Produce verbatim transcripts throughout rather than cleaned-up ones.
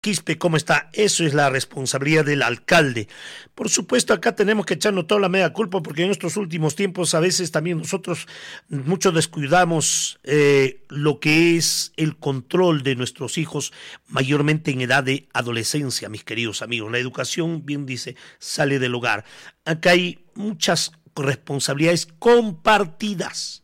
Quispe, ¿cómo está? Eso es la responsabilidad del alcalde. Por supuesto, acá tenemos que echarnos toda la media culpa porque en estos últimos tiempos a veces también nosotros mucho descuidamos eh, lo que es el control de nuestros hijos, mayormente en edad de adolescencia, mis queridos amigos. La educación, bien dice, sale del hogar. Acá hay muchas responsabilidades compartidas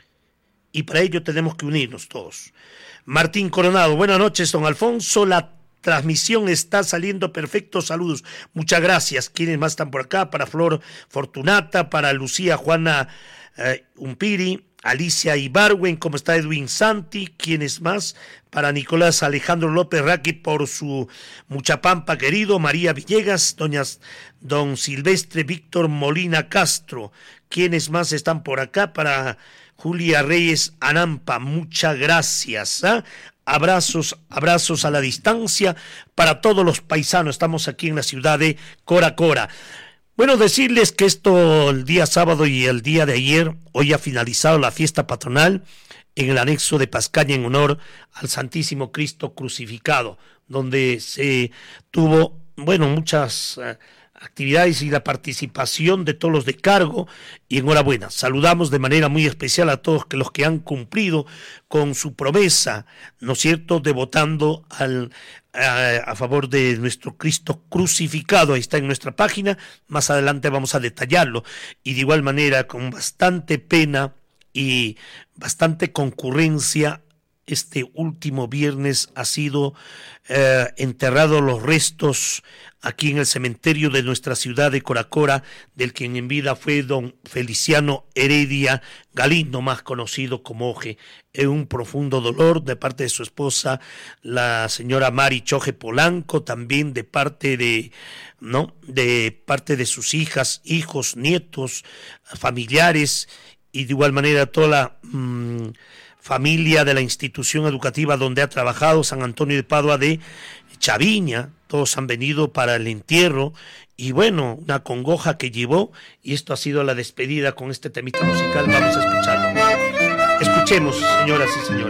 y para ello tenemos que unirnos todos. Martín Coronado, buenas noches, don Alfonso. La transmisión está saliendo perfecto, saludos, muchas gracias. ¿Quiénes más están por acá? Para Flor Fortunata, para Lucía Juana eh, Umpiri, Alicia Ibarwen, ¿cómo está Edwin Santi? ¿Quiénes más? Para Nicolás Alejandro López Raqui por su Muchapampa querido, María Villegas, doña don Silvestre Víctor Molina Castro. ¿Quiénes más están por acá? Para Julia Reyes Anampa, muchas gracias. ¿eh? Abrazos, abrazos a la distancia para todos los paisanos. Estamos aquí en la ciudad de Cora Cora. Bueno, decirles que esto el día sábado y el día de ayer, hoy ha finalizado la fiesta patronal en el anexo de Pascaña en honor al Santísimo Cristo crucificado, donde se tuvo, bueno, muchas uh, actividades y la participación de todos los de cargo, y enhorabuena. Saludamos de manera muy especial a todos los que han cumplido con su promesa, ¿no es cierto?, de votando al, a, a favor de nuestro Cristo crucificado. Ahí está en nuestra página, más adelante vamos a detallarlo, y de igual manera con bastante pena y bastante concurrencia. Este último viernes ha sido eh, enterrado los restos aquí en el cementerio de nuestra ciudad de Cora Cora, del quien en vida fue don Feliciano Heredia Galindo, más conocido como Oje. Es un profundo dolor de parte de su esposa, la señora Mari Choje Polanco, también de parte de, ¿no? de parte de sus hijas, hijos, nietos, familiares, y de igual manera toda la mmm, familia de la institución educativa donde ha trabajado, San Antonio de Padua de Chaviña. Todos han venido para el entierro y bueno, una congoja que llevó, y esto ha sido la despedida con este temita musical. Vamos a escucharlo. Escuchemos, señoras y señores.